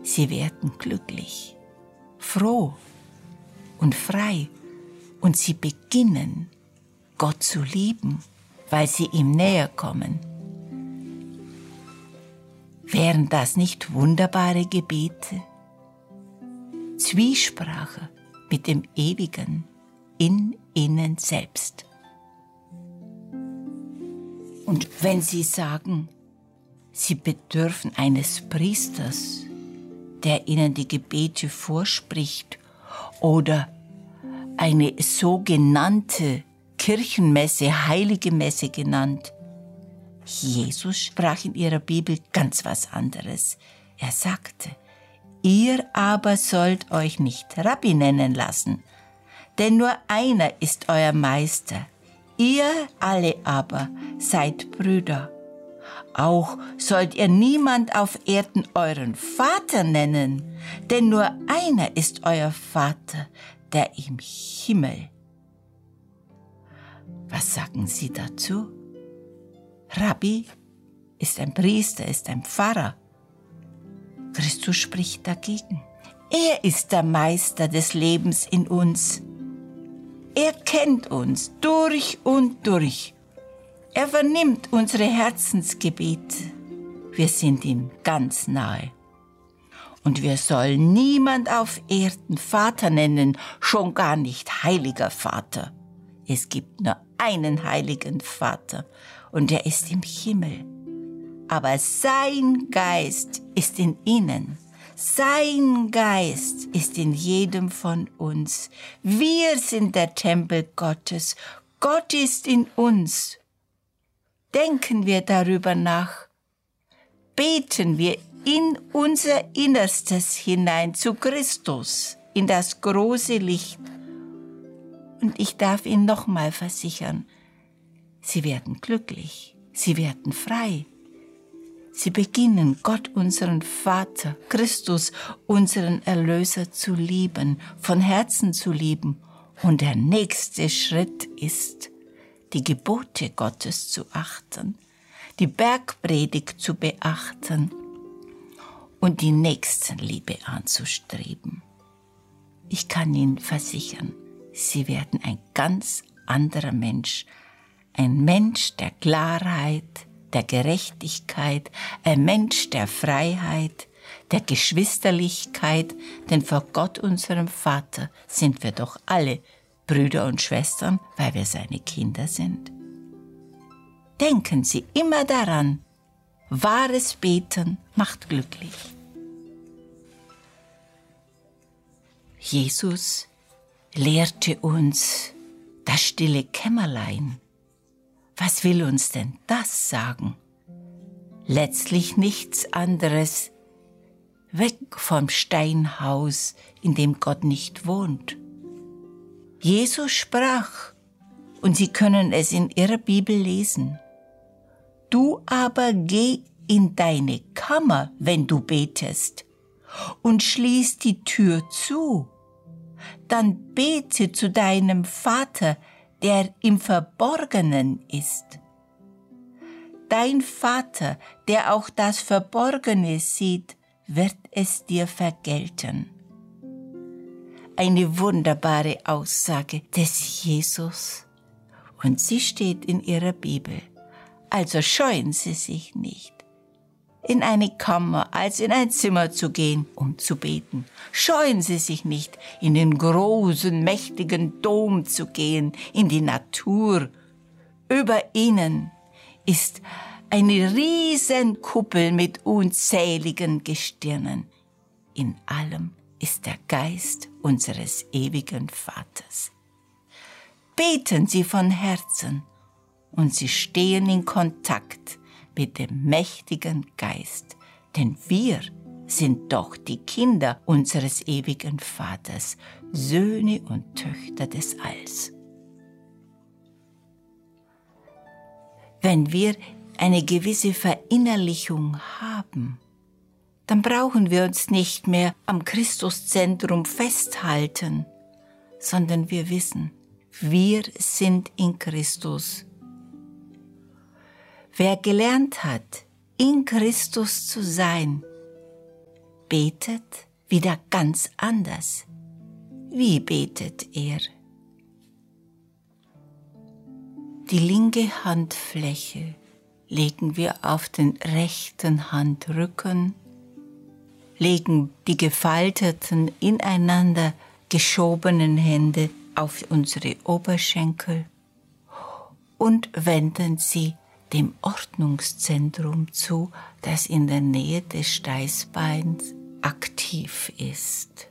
Sie werden glücklich, froh und frei und sie beginnen, Gott zu lieben, weil sie ihm näher kommen. Wären das nicht wunderbare Gebete? Zwiesprache mit dem Ewigen in ihnen selbst. Und wenn Sie sagen, Sie bedürfen eines Priesters, der Ihnen die Gebete vorspricht, oder eine sogenannte Kirchenmesse, heilige Messe genannt, Jesus sprach in ihrer Bibel ganz was anderes. Er sagte, ihr aber sollt euch nicht Rabbi nennen lassen, denn nur einer ist euer Meister. Ihr alle aber seid Brüder. Auch sollt ihr niemand auf Erden euren Vater nennen, denn nur einer ist euer Vater, der im Himmel. Was sagen Sie dazu? Rabbi ist ein Priester, ist ein Pfarrer. Christus spricht dagegen. Er ist der Meister des Lebens in uns. Er kennt uns durch und durch. Er vernimmt unsere Herzensgebete. Wir sind ihm ganz nahe. Und wir sollen niemand auf Erden Vater nennen, schon gar nicht heiliger Vater. Es gibt nur einen heiligen Vater und er ist im Himmel. Aber sein Geist ist in ihnen. Sein Geist ist in jedem von uns. Wir sind der Tempel Gottes. Gott ist in uns. Denken wir darüber nach. Beten wir in unser Innerstes hinein zu Christus, in das große Licht. Und ich darf Ihnen nochmal versichern, Sie werden glücklich, Sie werden frei. Sie beginnen, Gott, unseren Vater, Christus, unseren Erlöser zu lieben, von Herzen zu lieben. Und der nächste Schritt ist, die Gebote Gottes zu achten, die Bergpredigt zu beachten und die Nächstenliebe anzustreben. Ich kann Ihnen versichern, Sie werden ein ganz anderer Mensch, ein Mensch der Klarheit, der Gerechtigkeit, ein Mensch der Freiheit, der Geschwisterlichkeit, denn vor Gott, unserem Vater, sind wir doch alle Brüder und Schwestern, weil wir seine Kinder sind. Denken Sie immer daran, wahres Beten macht glücklich. Jesus lehrte uns das stille Kämmerlein. Was will uns denn das sagen? Letztlich nichts anderes, weg vom Steinhaus, in dem Gott nicht wohnt. Jesus sprach, und Sie können es in Ihrer Bibel lesen, du aber geh in deine Kammer, wenn du betest, und schließ die Tür zu. Dann bete zu deinem Vater, der im Verborgenen ist. Dein Vater, der auch das Verborgene sieht, wird es dir vergelten. Eine wunderbare Aussage des Jesus. Und sie steht in Ihrer Bibel. Also scheuen Sie sich nicht, in eine Kammer als in ein Zimmer zu gehen, um zu beten. Scheuen Sie sich nicht, in den großen, mächtigen Dom zu gehen, in die Natur. Über Ihnen ist eine riesen Kuppel mit unzähligen Gestirnen. In allem ist der Geist unseres ewigen Vaters. Beten Sie von Herzen und Sie stehen in Kontakt mit dem mächtigen Geist, denn wir sind doch die Kinder unseres ewigen Vaters, Söhne und Töchter des Alls. Wenn wir eine gewisse Verinnerlichung haben, dann brauchen wir uns nicht mehr am Christuszentrum festhalten, sondern wir wissen, wir sind in Christus. Wer gelernt hat, in Christus zu sein, betet wieder ganz anders. Wie betet er? Die linke Handfläche legen wir auf den rechten Handrücken, legen die gefalteten, ineinander geschobenen Hände auf unsere Oberschenkel und wenden sie dem Ordnungszentrum zu, das in der Nähe des Steißbeins aktiv ist.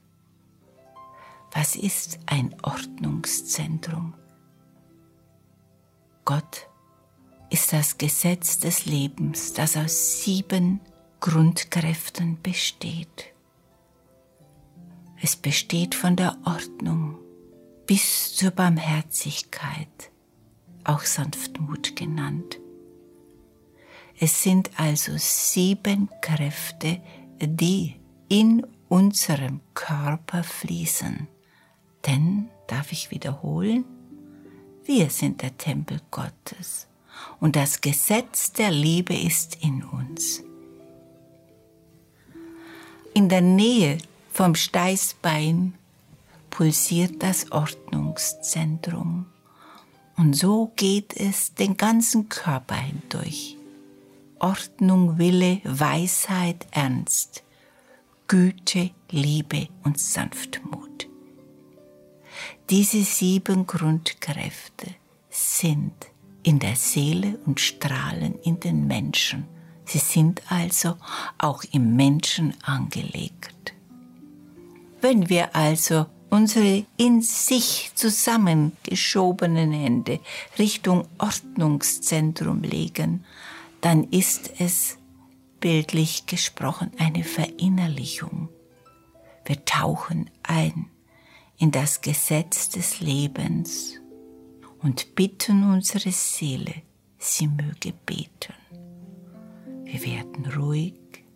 Was ist ein Ordnungszentrum? Gott ist das Gesetz des Lebens, das aus 7 Grundkräften besteht. Es besteht von der Ordnung bis zur Barmherzigkeit, auch Sanftmut genannt. Es sind also 7 Kräfte, die in unserem Körper fließen. Denn, darf ich wiederholen, wir sind der Tempel Gottes und das Gesetz der Liebe ist in uns. In der Nähe vom Steißbein pulsiert das Ordnungszentrum und so geht es den ganzen Körper hindurch. Ordnung, Wille, Weisheit, Ernst, Güte, Liebe und Sanftmut. Diese 7 Grundkräfte sind in der Seele und strahlen in den Menschen. Sie sind also auch im Menschen angelegt. Wenn wir also unsere in sich zusammengeschobenen Hände Richtung Ordnungszentrum legen, dann ist es, bildlich gesprochen, eine Verinnerlichung. Wir tauchen ein in das Gesetz des Lebens und bitten unsere Seele, sie möge beten. Wir werden ruhig,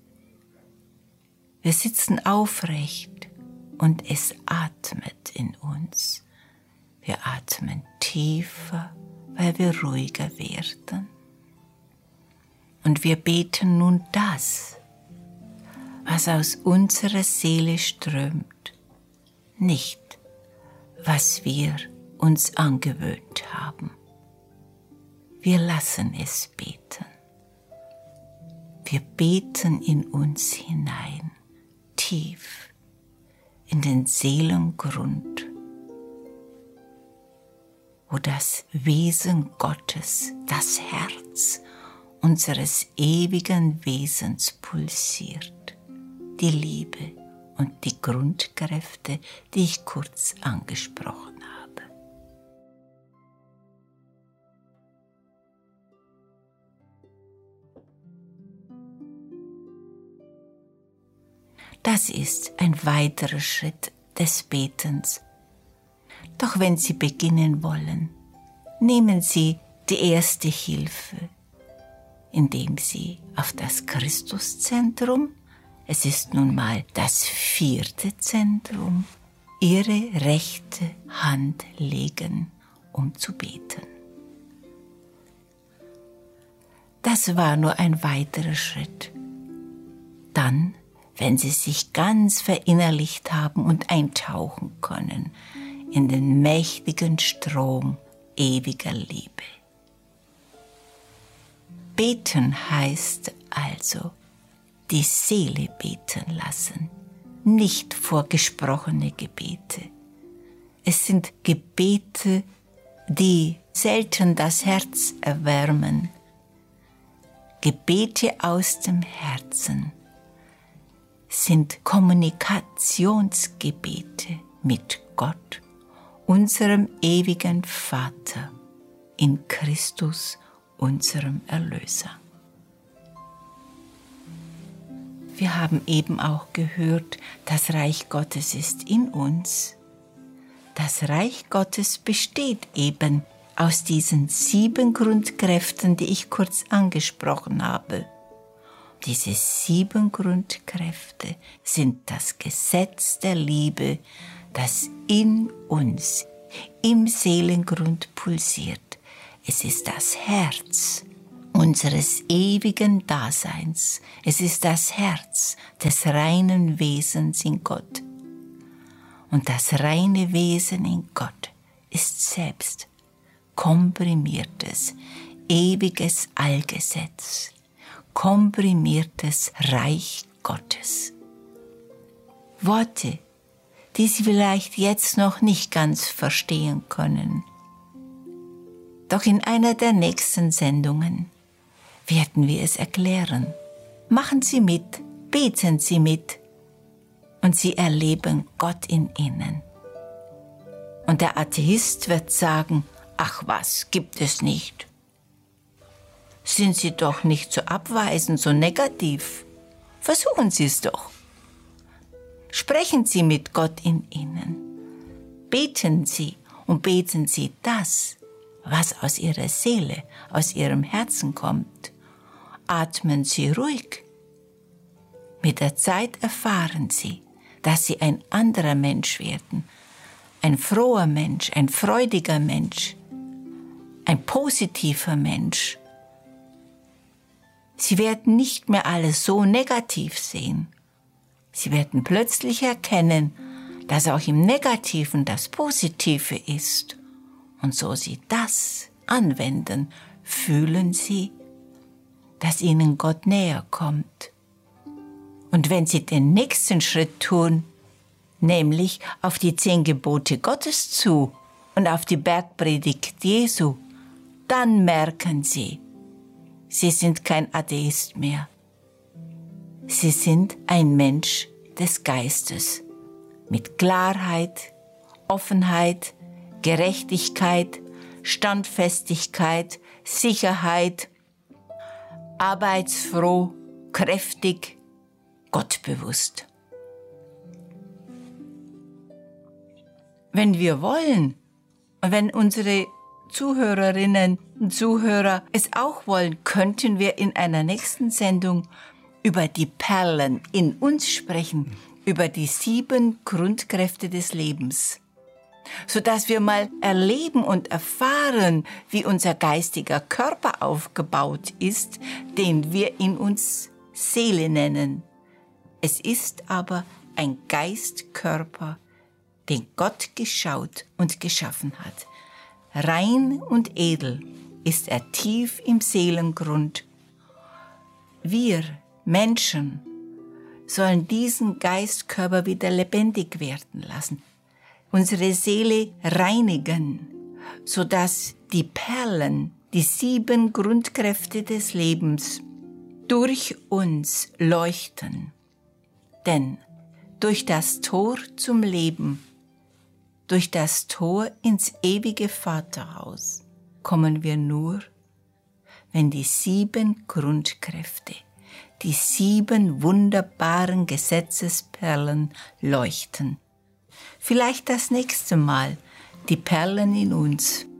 wir sitzen aufrecht und es atmet in uns. Wir atmen tiefer, weil wir ruhiger werden. Und wir beten nun das, was aus unserer Seele strömt, nicht was wir uns angewöhnt haben. Wir lassen es beten. Wir beten in uns hinein, tief in den Seelengrund, wo das Wesen Gottes, das Herz unseres ewigen Wesens pulsiert, die Liebe und die Grundkräfte, die ich kurz angesprochen habe. Das ist ein weiterer Schritt des Betens. Doch wenn Sie beginnen wollen, nehmen Sie die erste Hilfe, indem Sie auf das Christuszentrum, es ist nun mal das 4. Zentrum, Ihre rechte Hand legen, um zu beten. Das war nur ein weiterer Schritt. Dann, wenn Sie sich ganz verinnerlicht haben und eintauchen können in den mächtigen Strom ewiger Liebe. Beten heißt also, die Seele beten lassen, nicht vorgesprochene Gebete. Es sind Gebete, die selten das Herz erwärmen. Gebete aus dem Herzen sind Kommunikationsgebete mit Gott, unserem ewigen Vater, in Christus, unserem Erlöser. Wir haben eben auch gehört, das Reich Gottes ist in uns. Das Reich Gottes besteht eben aus diesen 7 Grundkräften, die ich kurz angesprochen habe. Diese 7 Grundkräfte sind das Gesetz der Liebe, das in uns, im Seelengrund pulsiert. Es ist das Herz unseres ewigen Daseins. Es ist das Herz des reinen Wesens in Gott. Und das reine Wesen in Gott ist selbst komprimiertes, ewiges Allgesetz, komprimiertes Reich Gottes. Worte, die Sie vielleicht jetzt noch nicht ganz verstehen können. Doch in einer der nächsten Sendungen werden wir es erklären. Machen Sie mit, beten Sie mit und Sie erleben Gott in Ihnen. Und der Atheist wird sagen, ach was, gibt es nicht. Sind Sie doch nicht so abweisend, so negativ. Versuchen Sie es doch. Sprechen Sie mit Gott in Ihnen. Beten Sie und beten Sie das, was aus Ihrer Seele, aus Ihrem Herzen kommt. Atmen Sie ruhig. Mit der Zeit erfahren Sie, dass Sie ein anderer Mensch werden. Ein froher Mensch, ein freudiger Mensch, ein positiver Mensch. Sie werden nicht mehr alles so negativ sehen. Sie werden plötzlich erkennen, dass auch im Negativen das Positive ist. Und so Sie das anwenden, fühlen Sie, dass Ihnen Gott näher kommt. Und wenn Sie den nächsten Schritt tun, nämlich auf die 10 Gebote Gottes zu und auf die Bergpredigt Jesu, dann merken Sie, Sie sind kein Atheist mehr. Sie sind ein Mensch des Geistes mit Klarheit, Offenheit, Gerechtigkeit, Standfestigkeit, Sicherheit, arbeitsfroh, kräftig, gottbewusst. Wenn wir wollen und wenn unsere Zuhörerinnen und Zuhörer es auch wollen, könnten wir in einer nächsten Sendung über die Perlen in uns sprechen, über die 7 Grundkräfte des Lebens, sodass wir mal erleben und erfahren, wie unser geistiger Körper aufgebaut ist, den wir in uns Seele nennen. Es ist aber ein Geistkörper, den Gott geschaut und geschaffen hat. Rein und edel ist er tief im Seelengrund. Wir Menschen sollen diesen Geistkörper wieder lebendig werden lassen, unsere Seele reinigen, sodass die Perlen, die 7 Grundkräfte des Lebens, durch uns leuchten. Denn durch das Tor zum Leben, durch das Tor ins ewige Vaterhaus kommen wir nur, wenn die 7 Grundkräfte, die 7 wunderbaren Gesetzesperlen leuchten. Vielleicht das nächste Mal die Perlen in uns.